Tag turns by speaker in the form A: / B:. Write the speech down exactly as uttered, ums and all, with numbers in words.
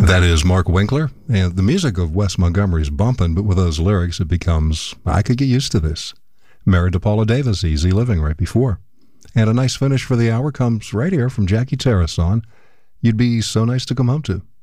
A: That is Mark Winkler, and the music of Wes Montgomery's bumping, but with those lyrics, it becomes, I could get used to this. Married to Paula Davis, Easy Living right before. And a nice finish for the hour comes right here from Jackie Tarasson, You'd Be So Nice to Come Home To.